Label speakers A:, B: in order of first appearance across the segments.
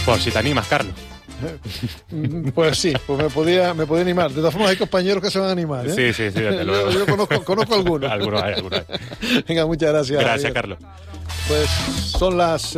A: Por si te animas, Carlos.
B: Pues sí, pues me podía animar. De todas formas hay compañeros que se van a animar, ¿eh?
A: Sí, desde luego.
B: Yo conozco algunos.
A: algunos hay.
B: Venga, muchas gracias.
A: Gracias, Carlos.
B: Pues son las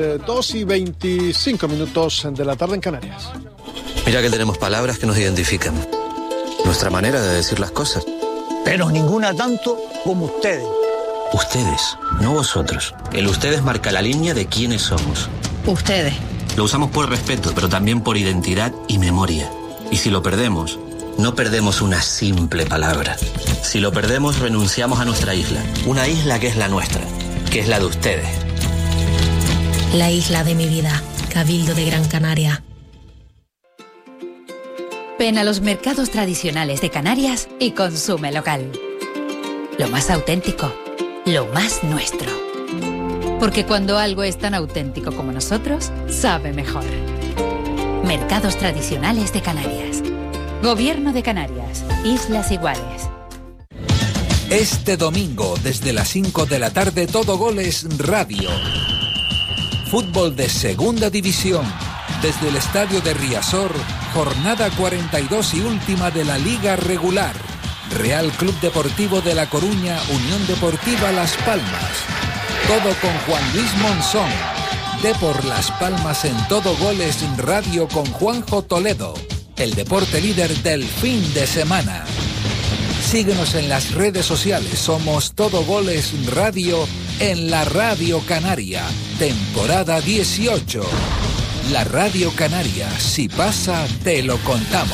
B: 2:25 de la tarde en Canarias.
C: Mira que tenemos palabras que nos identifican. Nuestra manera de decir las cosas.
D: Pero ninguna tanto como ustedes.
C: Ustedes, no vosotros. El ustedes marca la línea de quiénes somos.
E: Ustedes.
C: Lo usamos por respeto, pero también por identidad y memoria. Y si lo perdemos, no perdemos una simple palabra. Si lo perdemos, renunciamos a nuestra isla. Una isla que es la nuestra, que es la de ustedes.
E: La isla de mi vida, Cabildo de Gran Canaria.
F: Ven a los mercados tradicionales de Canarias y consume local. Lo más auténtico, lo más nuestro. Porque cuando algo es tan auténtico como nosotros, sabe mejor. Mercados tradicionales de Canarias. Gobierno de Canarias. Islas Iguales.
G: Este domingo, desde las 5 de la tarde, Todo Goles Radio. Fútbol de Segunda División. Desde el estadio de Riazor, jornada 42 y última de la Liga Regular. Real Club Deportivo de La Coruña, Unión Deportiva Las Palmas. Todo con Juan Luis Monzón. Depor Las Palmas en Todo Goles Radio con Juanjo Toledo. El deporte líder del fin de semana. Síguenos en las redes sociales. Somos Todo Goles Radio en la Radio Canaria. Temporada 18. La Radio Canaria. Si pasa, te lo contamos.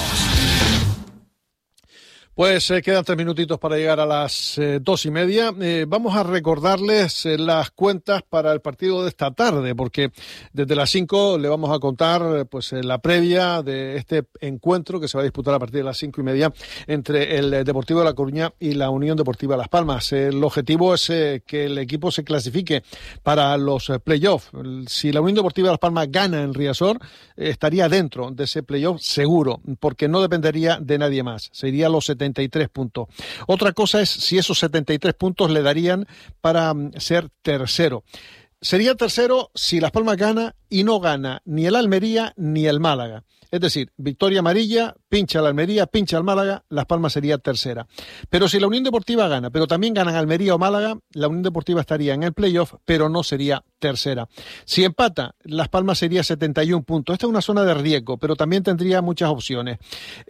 B: Pues quedan 3 minutitos para llegar a las 2:30. Vamos a recordarles las cuentas para el partido de esta tarde, porque desde las 5 le vamos a contar pues la previa de este encuentro que se va a disputar a partir de las 5:30 entre el Deportivo de La Coruña y la Unión Deportiva Las Palmas. El objetivo es que el equipo se clasifique para los playoffs. Si la Unión Deportiva Las Palmas gana en Riazor, estaría dentro de ese playoff seguro, porque no dependería de nadie más. Sería los 73 puntos. Otra cosa es si esos 73 puntos le darían para ser tercero. Sería tercero si Las Palmas gana y no gana ni el Almería ni el Málaga. Es decir, victoria amarilla, pincha la Almería, pincha el Málaga, Las Palmas sería tercera. Pero si la Unión Deportiva gana, pero también ganan Almería o Málaga, la Unión Deportiva estaría en el playoff, pero no sería tercera. Si empata, Las Palmas sería 71 puntos. Esta es una zona de riesgo, pero también tendría muchas opciones.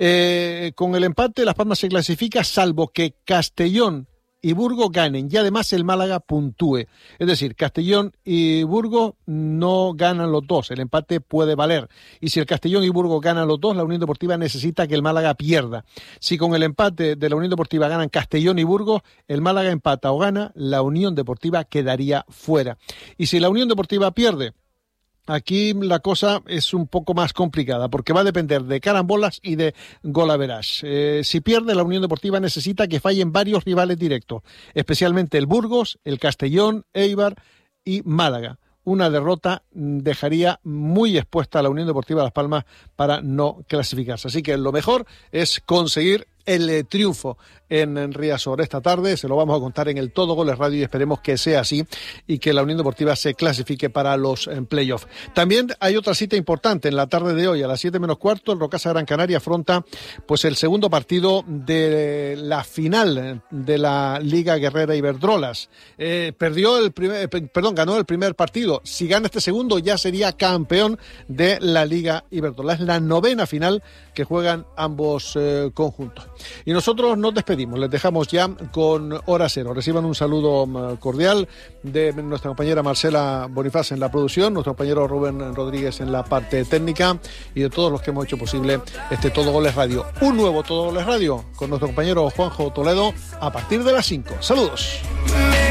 B: Con el empate, Las Palmas se clasifica, salvo que Castellón y Burgos ganen y además el Málaga puntúe. Es decir, Castellón y Burgos no ganan los dos, el empate puede valer. Y si el Castellón y Burgos ganan los dos, la Unión Deportiva necesita que el Málaga pierda. Si con el empate de la Unión Deportiva ganan Castellón y Burgos, el Málaga empata o gana, la Unión Deportiva quedaría fuera. Y si la Unión Deportiva pierde, aquí la cosa es un poco más complicada porque va a depender de carambolas y de golaveraje. Si pierde, la Unión Deportiva necesita que fallen varios rivales directos, especialmente el Burgos, el Castellón, Eibar y Málaga. Una derrota dejaría muy expuesta a la Unión Deportiva Las Palmas para no clasificarse. Así que lo mejor es conseguir el triunfo en Riazor esta tarde. Se lo vamos a contar en el Todo Goles Radio y esperemos que sea así y que la Unión Deportiva se clasifique para los playoffs. También hay otra cita importante en la tarde de hoy. A las 7 menos cuarto, el Rocasa Gran Canaria afronta pues el segundo partido de la final de la Liga Guerrera Iberdrolas. Ganó el primer partido. Si gana este segundo, ya sería campeón de la Liga Iberdrolas. Es la 9ª final que juegan ambos conjuntos. Y nosotros nos despedimos, les dejamos ya con Hora Cero. Reciban un saludo cordial de nuestra compañera Marcela Bonifaz en la producción, nuestro compañero Rubén Rodríguez en la parte técnica y de todos los que hemos hecho posible este Todo Goles Radio. Un nuevo Todo Goles Radio con nuestro compañero Juanjo Toledo a partir de las 5. Saludos.